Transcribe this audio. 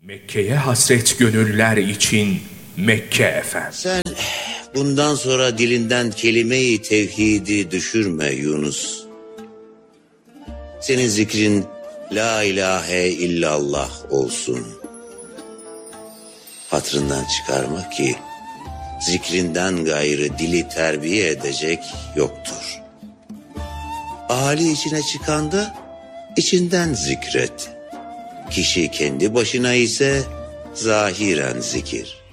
Mekke'ye hasret gönüller için Mekke efendim. Sen bundan sonra dilinden kelime-i tevhidi düşürme Yunus. Senin zikrin la ilahe illallah olsun. Hatırından çıkarma ki zikrinden gayrı dili terbiye edecek yoktur. Ahali içine çıkanda içinden zikret. Kişi kendi başına ise zahiren zikir.